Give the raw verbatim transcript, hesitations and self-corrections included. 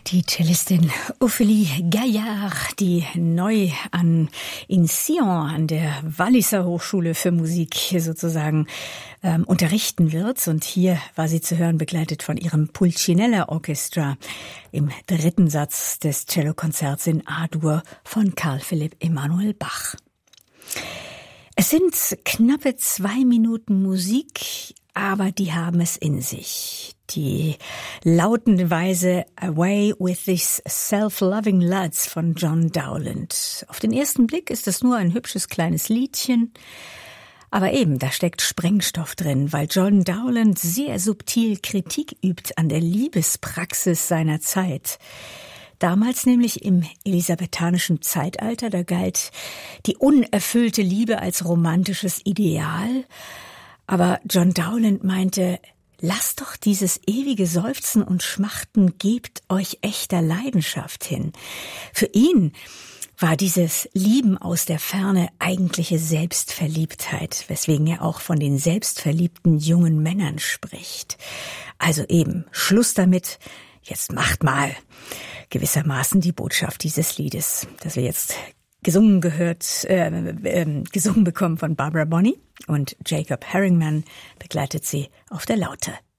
Die Cellistin Ophélie Gaillard, die neu an in Sion an der Walliser Hochschule für Musik sozusagen ähm, unterrichten wird. Und hier war sie zu hören, begleitet von ihrem Pulcinella Orchestra im dritten Satz des Cellokonzerts in A-Dur von Carl Philipp Emanuel Bach. Es sind knappe zwei Minuten Musik, aber die haben es in sich. Die lautende Weise Away with These Self-Loving Lads von John Dowland. Auf den ersten Blick ist es nur ein hübsches kleines Liedchen, aber eben, da steckt Sprengstoff drin, weil John Dowland sehr subtil Kritik übt an der Liebespraxis seiner Zeit. Damals nämlich im elisabethanischen Zeitalter, da galt die unerfüllte Liebe als romantisches Ideal. Aber John Dowland meinte, lasst doch dieses ewige Seufzen und Schmachten, gebt euch echter Leidenschaft hin. Für ihn war dieses Lieben aus der Ferne eigentliche Selbstverliebtheit, weswegen er auch von den selbstverliebten jungen Männern spricht. Also eben, Schluss damit, jetzt macht mal gewissermaßen die Botschaft dieses Liedes, das wir jetzt gesungen gehört, äh, äh, gesungen bekommen von Barbara Bonney, und Jacob Herringman begleitet sie auf der Laute.